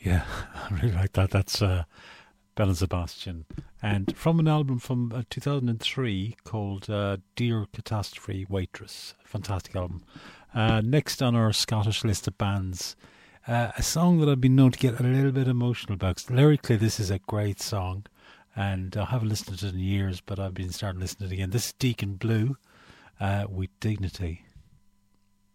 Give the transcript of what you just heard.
Yeah, I really like that. That's Belle and Sebastian. And from an album from 2003 called Dear Catastrophe Waitress. Fantastic album. Next on our Scottish list of bands, a song that I've been known to get a little bit emotional about. 'Cause lyrically, this is a great song, and I haven't listened to it in years, but I've been starting listening to it again. This is Deacon Blue with Dignity.